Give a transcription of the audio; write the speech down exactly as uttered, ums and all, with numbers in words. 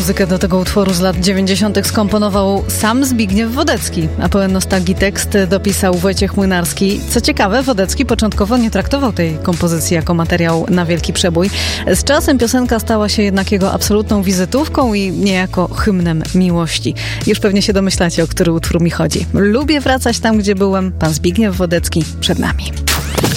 Muzykę do tego utworu z lat dziewięćdziesiątych skomponował sam Zbigniew Wodecki, a pełen nostalgii tekst dopisał Wojciech Młynarski. Co ciekawe, Wodecki początkowo nie traktował tej kompozycji jako materiał na wielki przebój. Z czasem piosenka stała się jednak jego absolutną wizytówką i niejako hymnem miłości. Już pewnie się domyślacie, o który utwór mi chodzi. Lubię wracać tam, gdzie byłem. Pan Zbigniew Wodecki przed nami.